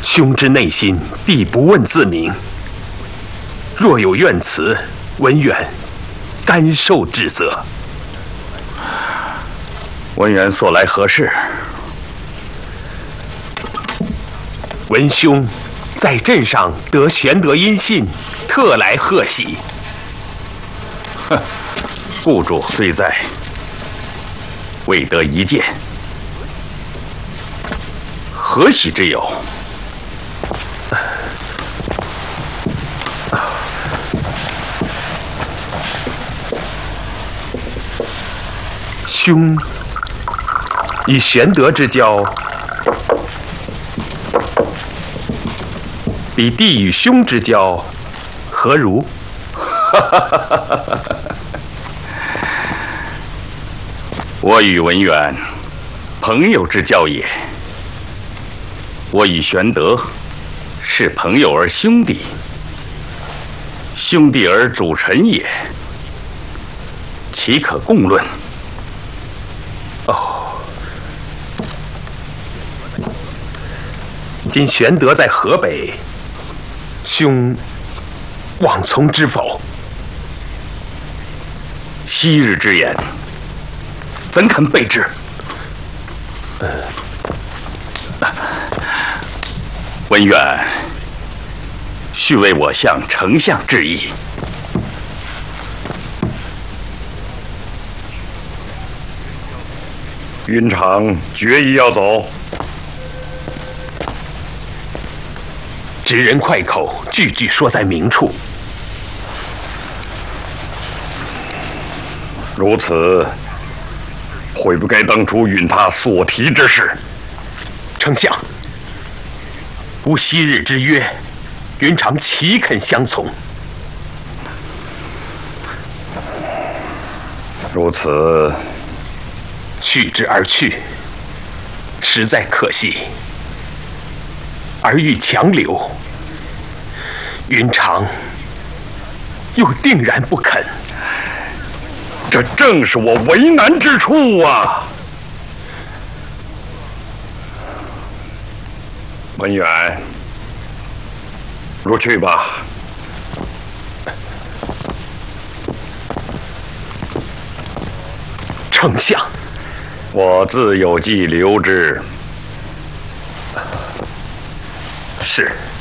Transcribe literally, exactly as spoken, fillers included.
兄之内心，必不问自明。若有怨词，文远甘受治责。 文远所来何事？ 文兄在镇上得玄德音信，特来贺喜。 哼，雇主虽在，未得一见，何喜之有？ 兄与玄德之交，比弟与兄之交，何如？ 我与文远，朋友之交也。我与玄德，是朋友而兄弟，兄弟而主臣也，岂可共论？ 哦，今玄德在河北，兄往从知否？ 昔日之言，怎肯背之？ 呃， 文远，须为我向丞相致意。 云长决意要走， 直人快口，句句说在明处。 如此，悔不该当初允他所提之事。 丞相，无昔日之约，云长岂肯相从？ 如此。 去之而去，实在可惜。而欲强留，云长又定然不肯。 这正是我为难之处啊！文远，入去吧。 丞相。 我自有计留之。 是。